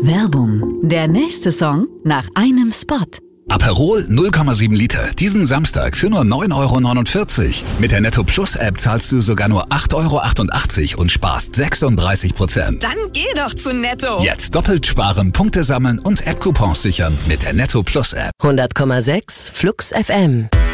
Werbung. Der nächste Song nach einem Spot. Aperol 0,7 Liter. Diesen Samstag für nur 9,49 €. Mit der Netto Plus App zahlst du sogar nur 8,88 € und sparst 36%. Dann geh doch zu Netto. Jetzt doppelt sparen, Punkte sammeln und App-Coupons sichern mit der Netto Plus App. 100,6 Flux FM.